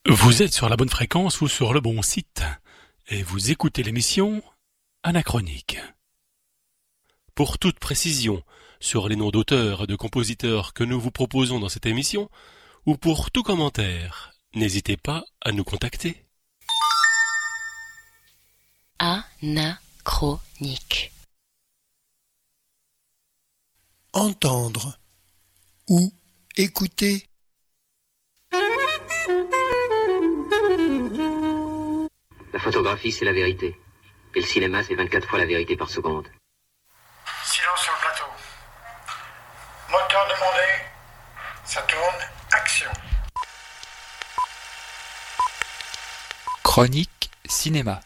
Vous êtes sur la bonne fréquence ou sur le bon site et vous écoutez l'émission Anachronique. Pour toute précision sur les noms d'auteurs et de compositeurs que nous vous proposons dans cette émission ou pour tout commentaire, n'hésitez pas à nous contacter. Anachronique. Entendre ou écouter. La photographie, c'est la vérité. Et le cinéma, c'est 24 fois la vérité par seconde. Silence sur le plateau. Moteur demandé. Ça tourne. Action. Chronique cinéma.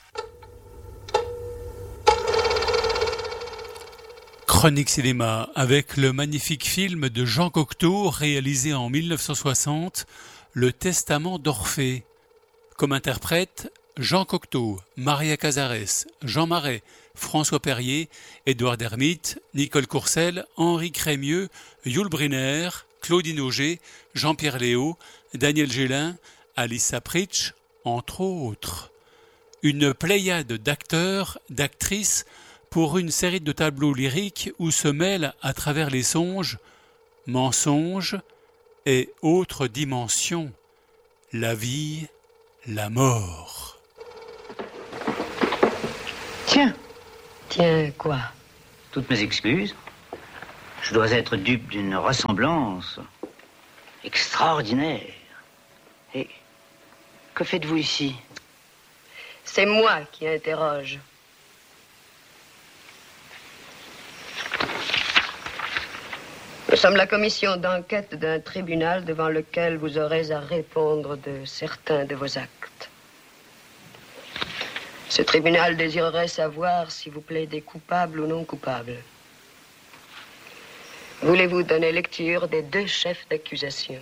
Chronique cinéma avec le magnifique film de Jean Cocteau réalisé en 1960, Le Testament d'Orphée. Comme interprète, Jean Cocteau, Maria Cazares, Jean Marais, François Perrier, Édouard Hermite, Nicole Courcelles, Henri Crémieux, Yul Brynner, Claudine Auger, Jean-Pierre Léaud, Daniel Gélin, Alice Sapritch, entre autres. Une pléiade d'acteurs, d'actrices pour une série de tableaux lyriques où se mêlent à travers les songes, mensonges et autres dimensions, la vie, la mort. Tiens, quoi? Toutes mes excuses. Je dois être dupe d'une ressemblance extraordinaire. Et que faites-vous ici? C'est moi qui interroge. Nous sommes la commission d'enquête d'un tribunal devant lequel vous aurez à répondre de certains de vos actes. Ce tribunal désirerait savoir si vous plaidez coupable ou non coupable. Voulez-vous donner lecture des deux chefs d'accusation?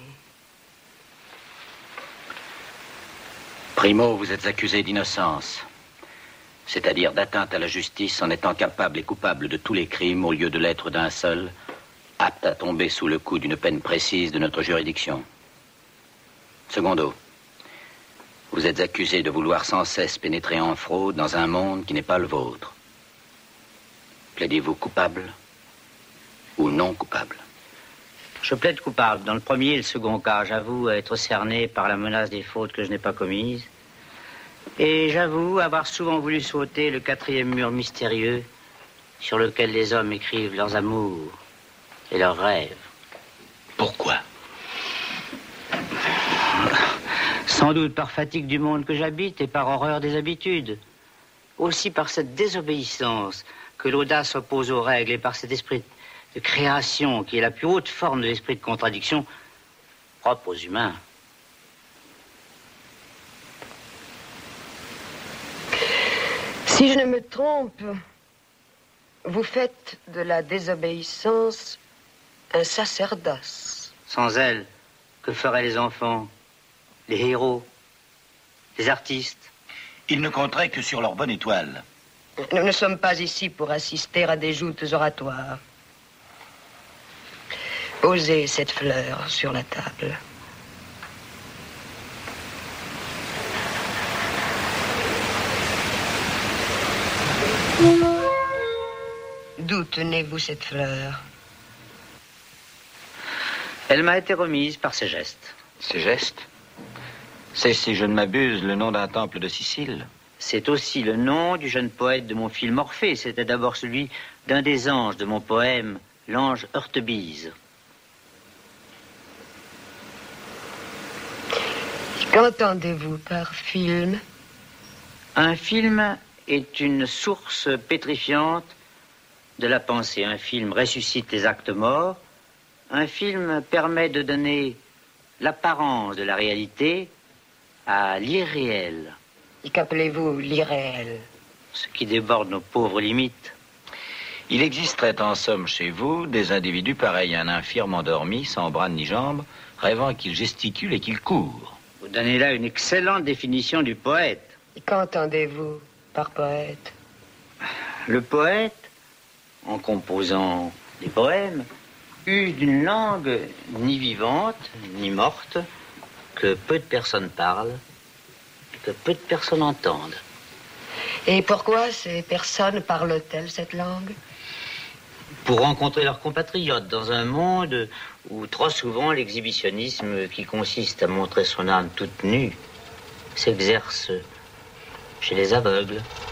Primo, vous êtes accusé d'innocence, c'est-à-dire d'atteinte à la justice en étant capable et coupable de tous les crimes au lieu de l'être d'un seul, apte à tomber sous le coup d'une peine précise de notre juridiction. Secondo, vous êtes accusé de vouloir sans cesse pénétrer en fraude dans un monde qui n'est pas le vôtre. Plaidez-vous coupable ou non coupable? Je plaide coupable dans le premier et le second cas. J'avoue être cerné par la menace des fautes que je n'ai pas commises. Et j'avoue avoir souvent voulu sauter le quatrième mur mystérieux sur lequel les hommes écrivent leurs amours et leurs rêves. Pourquoi? Sans doute par fatigue du monde que j'habite et par horreur des habitudes. Aussi par cette désobéissance que l'audace oppose aux règles et par cet esprit de création qui est la plus haute forme de l'esprit de contradiction propre aux humains. Si je ne me trompe, vous faites de la désobéissance un sacerdoce. Sans elle, que feraient les enfants, les héros, les artistes? Ils ne compteraient que sur leur bonne étoile. Nous ne sommes pas ici pour assister à des joutes oratoires. Posez cette fleur sur la table. D'où tenez-vous cette fleur? Elle m'a été remise par ses gestes. Ses gestes? C'est, si je ne m'abuse, le nom d'un temple de Sicile. C'est aussi le nom du jeune poète de mon film Orphée. C'était d'abord celui d'un des anges de mon poème, l'ange Heurtebise. Qu'entendez-vous par film? Un film est une source pétrifiante de la pensée. Un film ressuscite les actes morts. Un film permet de donner l'apparence de la réalité à l'irréel. Et qu'appelez-vous l'irréel? Ce qui déborde nos pauvres limites. Il existerait en somme chez vous des individus pareils à un infirme endormi, sans bras ni jambes, rêvant qu'il gesticule et qu'il court. Vous donnez là une excellente définition du poète. Et qu'entendez-vous par poète? Le poète, en composant des poèmes, use d'une langue ni vivante, ni morte, que peu de personnes parlent, que peu de personnes entendent. Et pourquoi ces personnes parlent-elles cette langue? Pour rencontrer leurs compatriotes dans un monde où trop souvent l'exhibitionnisme qui consiste à montrer son âme toute nue s'exerce chez les aveugles.